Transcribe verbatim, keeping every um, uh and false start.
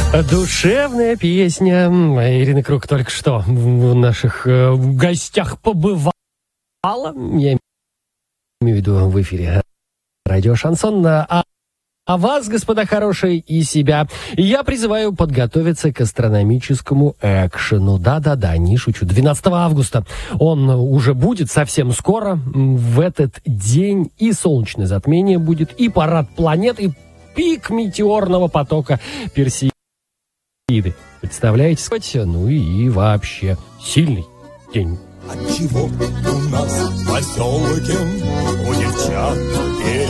Душевная песня. Ирина Круг только что в наших э, гостях побывала. Я имею в виду в эфире радио Шансон. А, а вас, господа хорошие, и себя я призываю подготовиться к астрономическому экшену. Да-да-да, не шучу. двенадцатого августа он уже будет совсем скоро. В этот день и солнечное затмение будет, и парад планет, и пик метеорного потока Персеиды. Представляете? Ну и вообще сильный день. Отчего у нас в поселке у девчат